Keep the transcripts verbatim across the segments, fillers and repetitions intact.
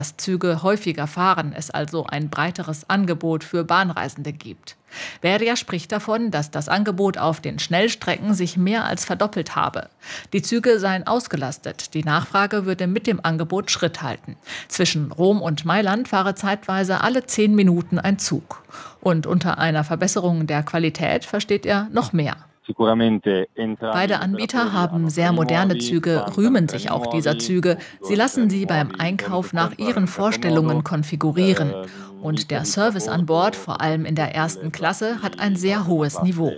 dass Züge häufiger fahren, es also ein breiteres Angebot für Bahnreisende gibt. Beria spricht davon, dass das Angebot auf den Schnellstrecken sich mehr als verdoppelt habe. Die Züge seien ausgelastet, die Nachfrage würde mit dem Angebot Schritt halten. Zwischen Rom und Mailand fahre zeitweise alle zehn Minuten ein Zug. Und unter einer Verbesserung der Qualität versteht er noch mehr. Beide Anbieter haben sehr moderne Züge, rühmen sich auch dieser Züge. Sie lassen sie beim Einkauf nach ihren Vorstellungen konfigurieren. Und der Service an Bord, vor allem in der ersten Klasse, hat ein sehr hohes Niveau.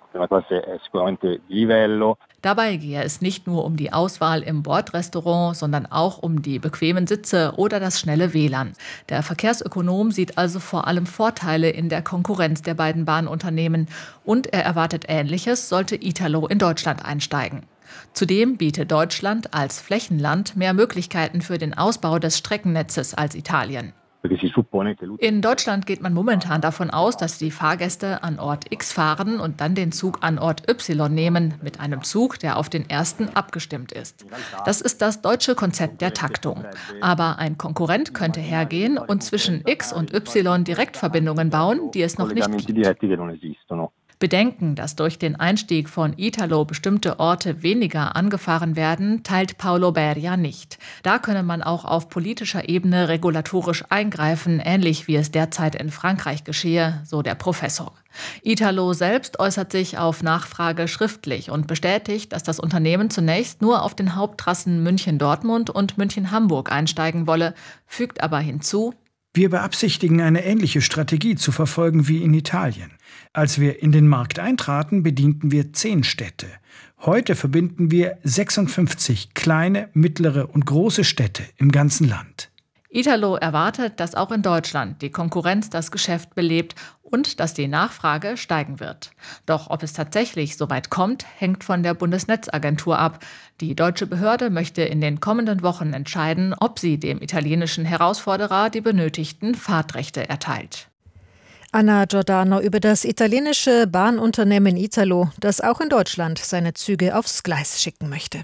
Dabei gehe es nicht nur um die Auswahl im Bordrestaurant, sondern auch um die bequemen Sitze oder das schnelle W L A N. Der Verkehrsökonom sieht also vor allem Vorteile in der Konkurrenz der beiden Bahnunternehmen. Und er erwartet Ähnliches, sollte Italo in Deutschland einsteigen. Zudem bietet Deutschland als Flächenland mehr Möglichkeiten für den Ausbau des Streckennetzes als Italien. In Deutschland geht man momentan davon aus, dass die Fahrgäste an Ort X fahren und dann den Zug an Ort Y nehmen, mit einem Zug, der auf den ersten abgestimmt ist. Das ist das deutsche Konzept der Taktung. Aber ein Konkurrent könnte hergehen und zwischen X und Y Direktverbindungen bauen, die es noch nicht gibt. Bedenken, dass durch den Einstieg von Italo bestimmte Orte weniger angefahren werden, teilt Paolo Beria nicht. Da könne man auch auf politischer Ebene regulatorisch eingreifen, ähnlich wie es derzeit in Frankreich geschehe, so der Professor. Italo selbst äußert sich auf Nachfrage schriftlich und bestätigt, dass das Unternehmen zunächst nur auf den Haupttrassen München-Dortmund und München-Hamburg einsteigen wolle, fügt aber hinzu: Wir beabsichtigen, eine ähnliche Strategie zu verfolgen wie in Italien. Als wir in den Markt eintraten, bedienten wir zehn Städte. Heute verbinden wir sechsundfünfzig kleine, mittlere und große Städte im ganzen Land. Italo erwartet, dass auch in Deutschland die Konkurrenz das Geschäft belebt und dass die Nachfrage steigen wird. Doch ob es tatsächlich so weit kommt, hängt von der Bundesnetzagentur ab. Die deutsche Behörde möchte in den kommenden Wochen entscheiden, ob sie dem italienischen Herausforderer die benötigten Fahrtrechte erteilt. Anna Giordano über das italienische Bahnunternehmen Italo, das auch in Deutschland seine Züge aufs Gleis schicken möchte.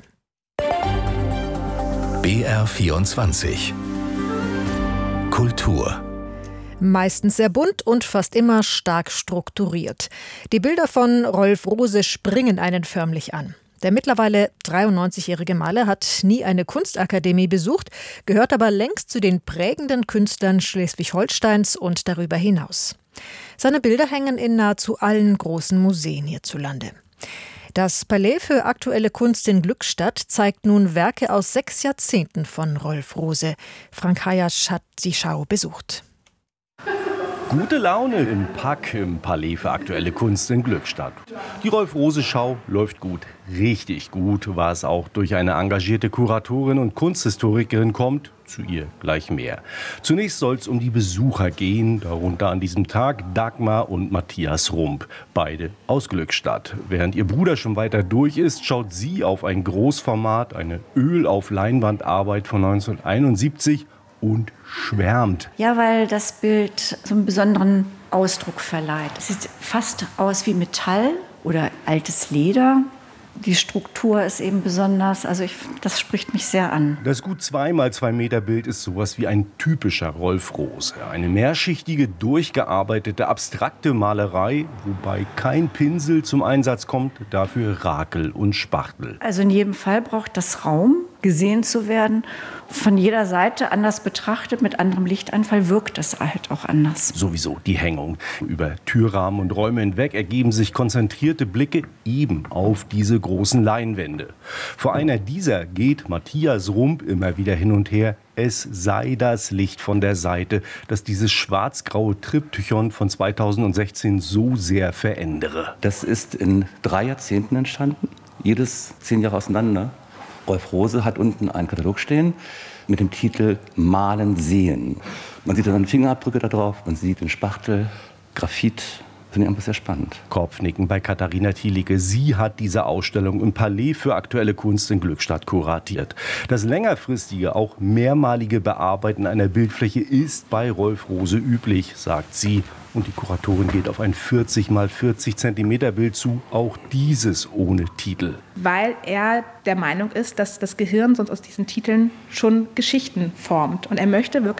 B R vierundzwanzig Kultur. Meistens sehr bunt und fast immer stark strukturiert. Die Bilder von Rolf Rose springen einen förmlich an. Der mittlerweile dreiundneunzigjährige Maler hat nie eine Kunstakademie besucht, gehört aber längst zu den prägenden Künstlern Schleswig-Holsteins und darüber hinaus. Seine Bilder hängen in nahezu allen großen Museen hierzulande. Das Palais für aktuelle Kunst in Glückstadt zeigt nun Werke aus sechs Jahrzehnten von Rolf Rose. Frank Hayasch hat die Schau besucht. Gute Laune im Pack im Palais für aktuelle Kunst in Glückstadt. Die Rolf-Rose-Schau läuft gut, richtig gut, was auch durch eine engagierte Kuratorin und Kunsthistorikerin kommt. Zu ihr gleich mehr. Zunächst soll es um die Besucher gehen, darunter an diesem Tag Dagmar und Matthias Rump, beide aus Glückstadt. Während ihr Bruder schon weiter durch ist, schaut sie auf ein Großformat, eine Öl-auf-Leinwand-Arbeit von neunzehnhunderteinundsiebzig und schwärmt. Ja, weil das Bild so einen besonderen Ausdruck verleiht. Es sieht fast aus wie Metall oder altes Leder. Die Struktur ist eben besonders, also ich, das spricht mich sehr an. Das gut zwei mal zwei Meter Bild ist sowas wie ein typischer Rolf Rose. Eine mehrschichtige, durchgearbeitete, abstrakte Malerei, wobei kein Pinsel zum Einsatz kommt, dafür Rakel und Spachtel. Also in jedem Fall braucht das Raum, gesehen zu werden. Von jeder Seite anders betrachtet, mit anderem Lichteinfall wirkt es halt auch anders. Sowieso die Hängung. Über Türrahmen und Räume hinweg ergeben sich konzentrierte Blicke eben auf diese großen Leinwände. Vor einer dieser geht Matthias Rump immer wieder hin und her. Es sei das Licht von der Seite, das dieses schwarz-graue Triptychon von zweitausendsechzehn so sehr verändere. Das ist in drei Jahrzehnten entstanden, jedes zehn Jahre auseinander. Rolf Rose hat unten einen Katalog stehen mit dem Titel Malen sehen. Man sieht dann Fingerabdrücke da drauf, man sieht den Spachtel, Graphit. Finde ich einfach sehr spannend. Kopfnicken bei Katharina Thielicke. Sie hat diese Ausstellung im Palais für aktuelle Kunst in Glückstadt kuratiert. Das längerfristige, auch mehrmalige Bearbeiten einer Bildfläche ist bei Rolf Rose üblich, sagt sie. Und die Kuratorin geht auf ein vierzig mal vierzig Zentimeter Bild zu, auch dieses ohne Titel. Weil er der Meinung ist, dass das Gehirn sonst aus diesen Titeln schon Geschichten formt. Und er möchte wirklich